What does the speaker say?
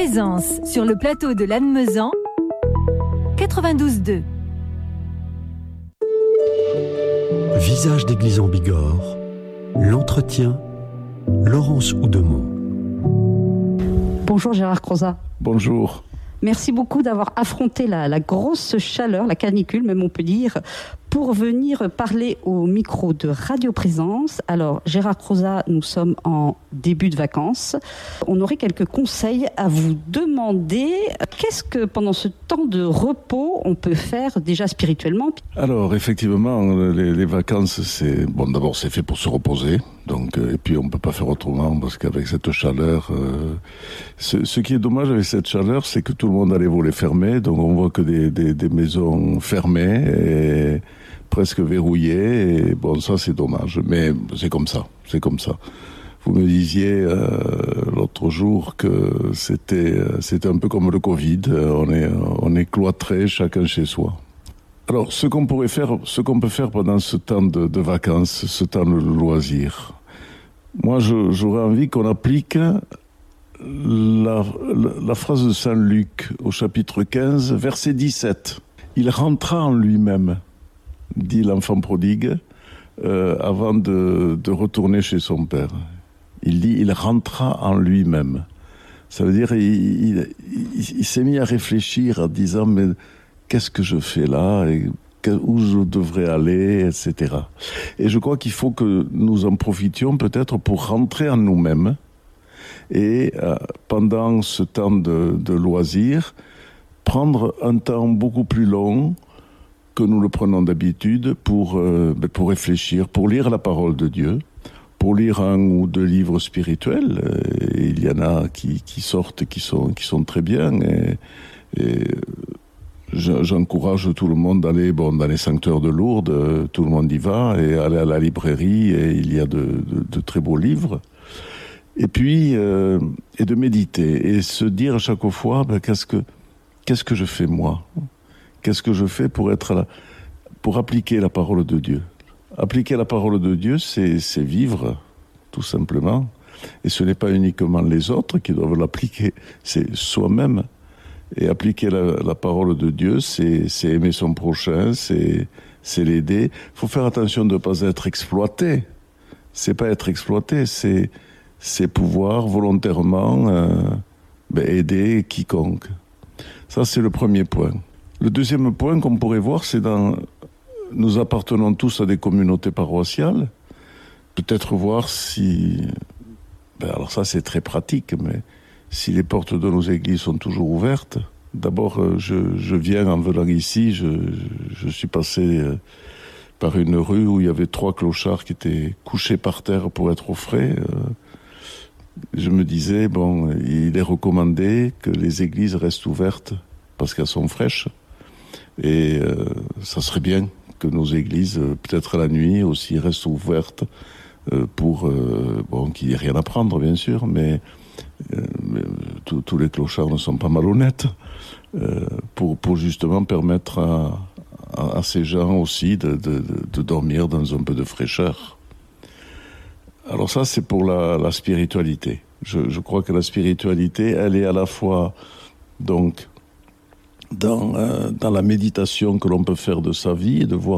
Présence sur le plateau de Lannemezan, 92.2. Visage d'église en Bigorre, l'entretien, Laurence Oudemont. Bonjour Gérard Crozat. Bonjour. Merci beaucoup d'avoir affronté la grosse chaleur, la canicule même on peut dire, pour venir parler au micro de Radio Présence. Alors Gérard Crozat, nous sommes en début de vacances. On aurait quelques conseils à vous demander. Qu'est-ce que pendant ce temps de repos on peut faire déjà spirituellement ? Alors effectivement, les vacances, c'est bon. D'abord, c'est fait pour se reposer. Donc et puis on peut pas faire autrement parce qu'avec cette chaleur, ce qui est dommage avec cette chaleur, c'est que tout le monde a les volets fermés. Donc on voit que des maisons fermées et presque verrouillées. Et bon, ça c'est dommage. Mais c'est comme ça. Vous me disiez l'autre jour que c'était un peu comme le Covid. On est cloîtrés, chacun chez soi. Alors, ce qu'on peut faire pendant ce temps de vacances, ce temps de loisir, moi, j'aurais envie qu'on applique la phrase de Saint Luc au chapitre 15, verset 17. Il rentra en lui-même, dit l'enfant prodigue, avant de retourner chez son père. Il dit, il rentra en lui-même. Ça veut dire, il s'est mis à réfléchir en disant, mais qu'est-ce que je fais là et où je devrais aller, etc. Et je crois qu'il faut que nous en profitions peut-être pour rentrer en nous-mêmes et pendant ce temps de loisir, prendre un temps beaucoup plus long que nous le prenons d'habitude pour réfléchir, pour lire la parole de Dieu, pour lire un ou deux livres spirituels. Et il y en a qui sortent, qui sont très bien et j'encourage tout le monde d'aller dans les sanctuaires de Lourdes, tout le monde y va, et aller à la librairie, et il y a de très beaux livres. Et puis, et de méditer, et se dire à chaque fois, qu'est-ce que je fais moi ? Qu'est-ce que je fais pour appliquer la parole de Dieu ? Appliquer la parole de Dieu, c'est vivre, tout simplement. Et ce n'est pas uniquement les autres qui doivent l'appliquer, c'est soi-même. Et appliquer la parole de Dieu, c'est aimer son prochain, c'est l'aider. Il faut faire attention de ne pas être exploité. C'est pas être exploité, c'est pouvoir volontairement aider quiconque. Ça, c'est le premier point. Le deuxième point qu'on pourrait voir, c'est nous appartenons tous à des communautés paroissiales. Peut-être voir si... alors ça, c'est très pratique, mais... si les portes de nos églises sont toujours ouvertes. D'abord, je viens en venant ici, je suis passé par une rue où il y avait 3 clochards qui étaient couchés par terre pour être au frais. Je me disais, il est recommandé que les églises restent ouvertes parce qu'elles sont fraîches. Et ça serait bien que nos églises, peut-être la nuit aussi, restent ouvertes pour qu'il n'y ait rien à prendre, bien sûr, mais tous les clochards ne sont pas malhonnêtes, pour justement permettre à ces gens aussi de dormir dans un peu de fraîcheur. Alors ça, c'est pour la spiritualité. Je crois que la spiritualité, elle est à la fois donc dans la méditation que l'on peut faire de sa vie et de voir